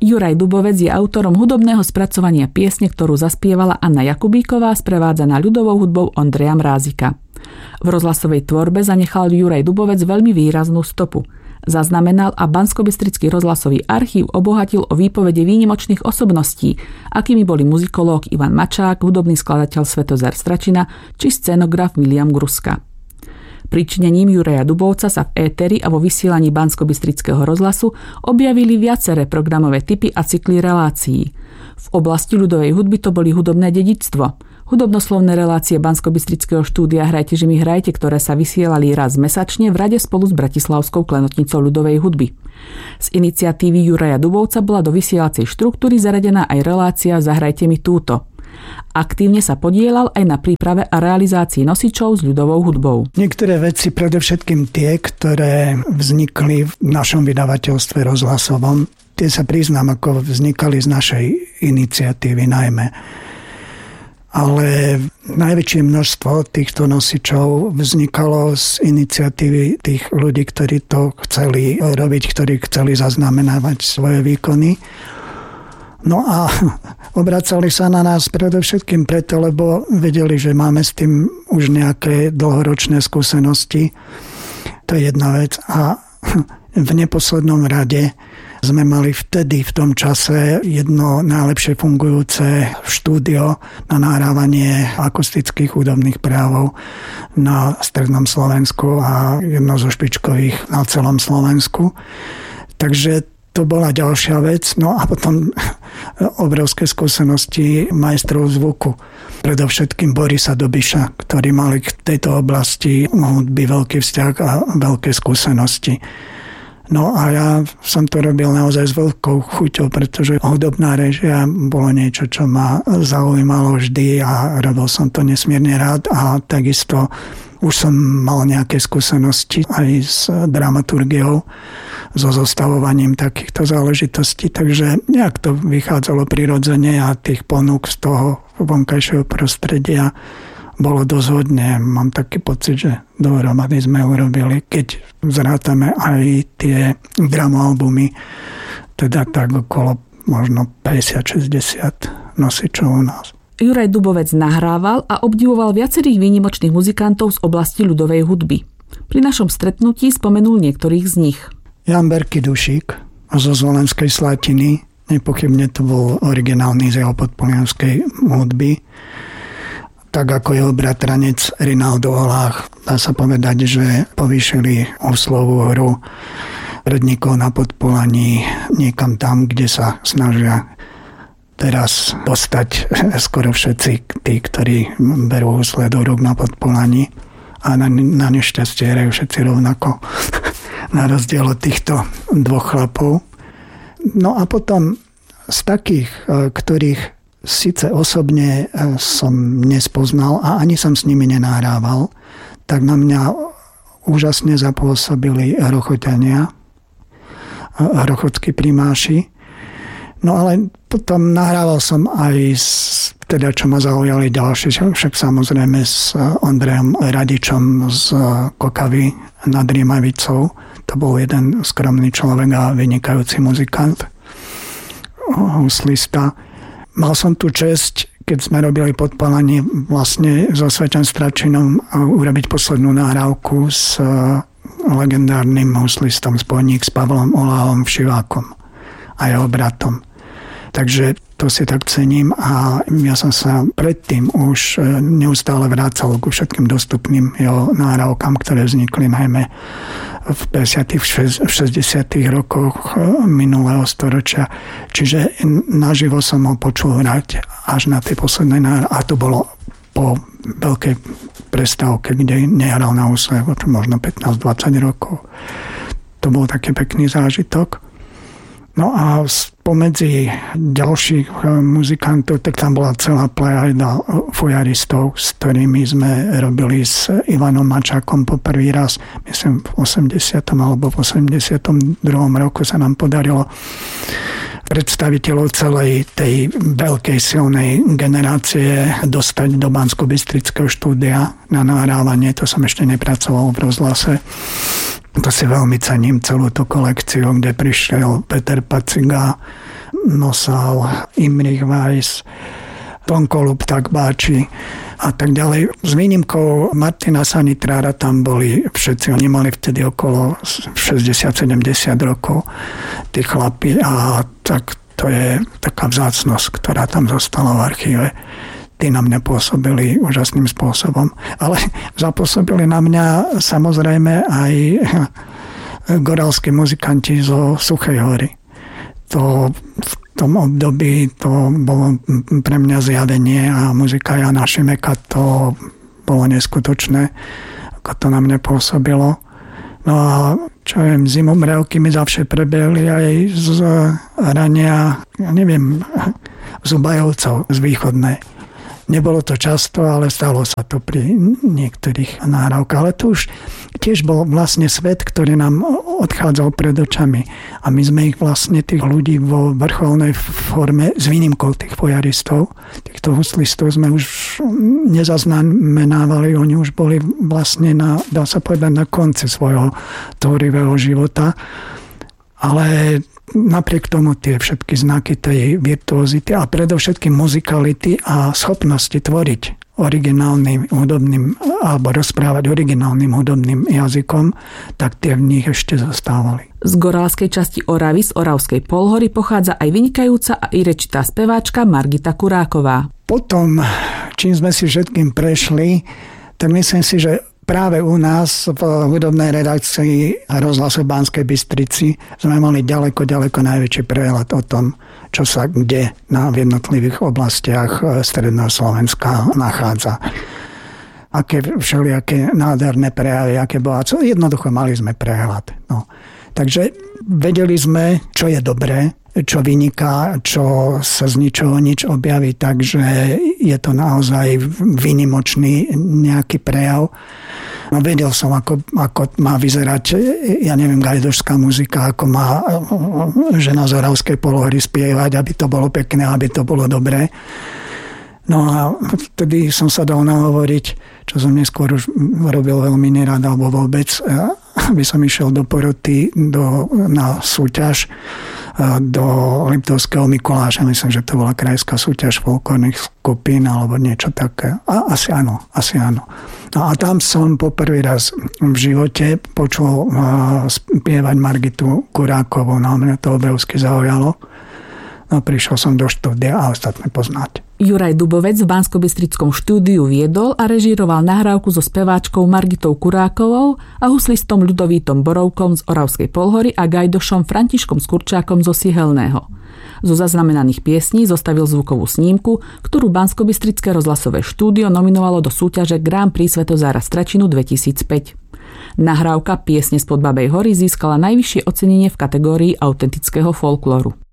Juraj Dubovec je autorom hudobného spracovania piesne, ktorú zaspievala Anna Jakubíková, sprevádzaná ľudovou hudbou Ondreja Mrázika. V rozhlasovej tvorbe zanechal Juraj Dubovec veľmi výraznú stopu. Zaznamenal a Banskobystrický rozhlasový archív obohatil o výpovede výnimočných osobností, akými boli muzikológ Ivan Mačák, hudobný skladateľ Svetozar Stračina či scenograf Miliam Gruska. Pričinením Juraja Dubovca sa v éteri a vo vysielaní Banskobystrického rozhlasu objavili viaceré programové typy a cykly relácií. V oblasti ľudovej hudby to boli hudobné dedičstvo, hudobnoslovné relácie Banskobystrického štúdia Hrajte, že mi hrajte, ktoré sa vysielali raz mesačne v rade spolu s Bratislavskou klenotnicou ľudovej hudby. Z iniciatívy Juraja Dubovca bola do vysielacej štruktúry zaradená aj relácia Zahrajte mi túto. Aktívne sa podieľal aj na príprave a realizácii nosičov s ľudovou hudbou. Niektoré veci, predovšetkým tie, ktoré vznikli v našom vydavateľstve rozhlasovom, tie sa priznám, ako vznikali z našej iniciatívy najmä. Ale najväčšie množstvo týchto nosičov vznikalo z iniciatívy tých ľudí, ktorí to chceli robiť, ktorí chceli zaznamenávať svoje výkony. No a obracali sa na nás predovšetkým preto, lebo vedeli, že máme s tým už nejaké dlhoročné skúsenosti. To je jedna vec. A v neposlednom rade sme mali vtedy, v tom čase, jedno najlepšie fungujúce štúdio na nahrávanie akustických hudobných prejavov na strednom Slovensku a jedno zo špičkových na celom Slovensku. Takže to bola ďalšia vec. No a potom obrovské skúsenosti majstrov zvuku. Predovšetkým Borisa Dobiša, ktorí mali k tejto oblasti hudby veľký vzťah a veľké skúsenosti. No a ja som to robil naozaj s veľkou chuťou, pretože hudobná réžia bolo niečo, čo ma zaujímalo vždy a robil som to nesmierne rád a takisto už som mal nejaké skúsenosti aj s dramaturgiou, so zostavovaním takýchto záležitostí, takže nejak to vychádzalo prirodzene a tých ponúk z toho vonkajšieho prostredia bolo dosť hodne. Mám taký pocit, že dohromady sme urobili, keď zrátame aj tie dramoalbumy, teda tak okolo možno 50-60 nosičov u nás. Juraj Dubovec nahrával a obdivoval viacerých výnimočných muzikantov z oblasti ľudovej hudby. Pri našom stretnutí spomenul niektorých z nich. Jan Berky Dušík zo Zvolenskej Slatiny, nepochybne to bol originálny z jeho podpolianskej hudby. Tak ako jeho bratranec Rinaldo Olách, dá sa povedať, že povýšili Oslovú horu redníkov na Podpolaní niekam tam, kde sa snažia teraz dostať skoro všetci tí, ktorí berú husle do rúk na Podpolaní a na nešťastie hrajú všetci rovnako na rozdiel od týchto dvoch chlapov. No a potom z takých, ktorých síce osobne som nespoznal a ani som s nimi nenahrával, tak na mňa úžasne zapôsobili Hrochoťania, hrochotskí primáši. No ale potom nahrával som aj teda, čo ma zaujali ďalšie, však samozrejme s Ondrejom Radičom z Kokavy nad Rímavicou. To bol jeden skromný človek a vynikajúci muzikant, huslista. Mal som tu česť, keď sme robili Podpalanie vlastne so Svetom Stračinom urobiť poslednú nahrávku s legendárnym huslistom spojník s Pavlom Oláhom Všivákom a jeho bratom. Takže to si tak cením a ja som sa predtým už neustále vracal ku všetkým dostupným jeho nahrávkam, ktoré vznikli najmä v 50. 60. rokoch minulého storočia. Čiže naživo som ho počul hrať až na tej poslednej nahrávke. A to bolo po veľkej prestávke, kde nehral na husle možno 15-20 rokov. To bol taký pekný zážitok. No a spomedzi ďalších muzikantov, tak tam bola celá plejada fujaristov, s ktorými sme robili s Ivanom Mačákom po prvý raz. Myslím, v 80. alebo v 82. roku sa nám podarilo predstaviteľov celej tej veľkej silnej generácie dostať do Banskobystrického štúdia na nahrávanie. To som ešte nepracoval v rozhlase. To si veľmi cením, celú tú kolekciu, kde prišiel Peter Paciga, Nosal, Imrich Weiss, Tonkolub Takbáči a tak ďalej. S výnimkou Martina Sanitrára tam boli všetci. Oni mali vtedy okolo 60-70 rokov, tí chlapi. A tak to je taká vzácnosť, ktorá tam zostala v archíve. Tí na mňa pôsobili úžasným spôsobom. Ale zapôsobili na mňa samozrejme aj goralskí muzikanti zo Suchej Hory. To v tom období to bolo pre mňa zjavenie a muzika Jana Šimeka to bolo neskutočné, ako to na mňa pôsobilo. No a čo viem, zimomriavky mi zavše prebehli aj z rania, ja neviem, Zubajovcov z východnej. Nebolo to často, ale stalo sa to pri niektorých nahrávkach. Ale to už tiež bol vlastne svet, ktorý nám odchádzal pred očami. A my sme ich vlastne, tých ľudí vo vrcholnej forme, s výnimkou tých fojaristov, týchto huslistov sme už nezaznamenávali. Oni už boli vlastne dá sa povedať, na konci svojho tvorivého života. Ale napriek tomu tie všetky znaky tej virtuozity a predovšetkým muzikality a schopnosti tvoriť originálnym hudobným alebo rozprávať originálnym hudobným jazykom, tak tie v nich ešte zostávali. Z gorálskej časti Oravy, z Oravskej Polhory, pochádza aj vynikajúca a i rečitá speváčka Margita Kuráková. Potom, čím sme si všetkým prešli, tak myslím si, že práve u nás v hudobnej redakcii rozhlasu Banskej Bystrici sme mali ďaleko najväčší prehľad o tom, čo sa kde v jednotlivých oblastiach stredného Slovenska nachádza. Aké všelijaké nádherné prejavy, aké bohatstvo. Jednoducho mali sme prehľad. No. Takže vedeli sme, čo je dobré, čo vyniká, čo sa z ničoho nič objaví, takže je to naozaj výnimočný nejaký prejav. No vedel som, ako má vyzerať, ja neviem, gajdošská muzika, ako má žena z Oravskej Polhory spievať, aby to bolo pekné, aby to bolo dobré. No a vtedy som sa dal nahovoriť, čo som neskôr už robil veľmi nerád, alebo vôbec, aby som išiel do poroty na súťaž do Liptovského Mikuláša. Myslím, že to bola krajská súťaž folklórnych skupín alebo niečo také. A asi áno. No a tam som poprvý raz v živote počul spievať Margitu Kurákovú. No mňa to obrovsky zaujalo. No prišiel som do štúdia a ostatné poznáte. Juraj Dubovec v Banskobystrickom štúdiu viedol a režíroval nahrávku so speváčkou Margitou Kurákovou a huslistom Ľudovítom Borovkom z Oravskej Polhory a gajdošom Františkom Skurčákom zo Sihelného. Zo zaznamenaných piesní zostavil zvukovú snímku, ktorú Banskobystrické rozhlasové štúdio nominovalo do súťaže Grand Prix Svetozára Stračinu 2005. Nahrávka Piesne spod Babej hory získala najvyššie ocenenie v kategórii autentického folklóru.